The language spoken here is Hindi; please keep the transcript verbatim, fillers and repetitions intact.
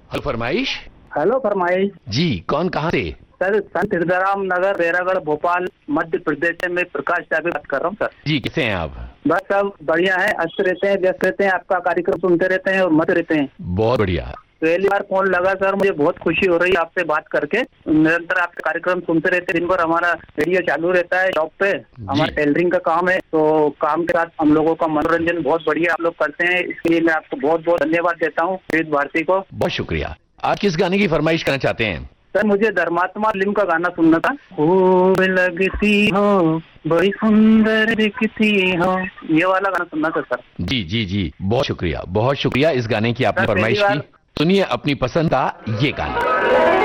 हेलो फरमाइश। हेलो फरमाइश। जी, कौन कहाँ से? सर संत हिरदाराम नगर, बेरागढ़, भोपाल, मध्य प्रदेश से मैं प्रकाश साहब बात कर रहा हूँ सर। जी, कैसे हैं आप? बस सब बढ़िया है, अच्छे रहते हैं, व्यस्त रहते हैं, आपका कार्यक्रम सुनते रहते हैं और मत रहते हैं। बहुत बढ़िया। पहली बार फोन लगा सर, मुझे बहुत खुशी हो रही है आपसे बात करके। निरंतर आपके कार्यक्रम सुनते रहते हैं, दिन भर हमारा रेडियो चालू रहता है शॉप पे, हमारा टेलरिंग का काम है, तो काम के साथ हम लोगों का मनोरंजन बहुत बढ़िया आप लोग करते हैं, इसके लिए मैं आपको बहुत बहुत धन्यवाद देता हूँ विविध भारती को। बहुत शुक्रिया। आज किस गाने की फरमाइश करना चाहते हैं? सर मुझे धर्मात्मा फिल्म का गाना सुनना था। खूब लगती हो, बड़ी सुंदर दिखती हो, ये वाला गाना सुनना था सर। जी जी जी, बहुत शुक्रिया, बहुत शुक्रिया। इस गाने की आपने फरमाइश की, सुनिए अपनी पसंद का ये गाना।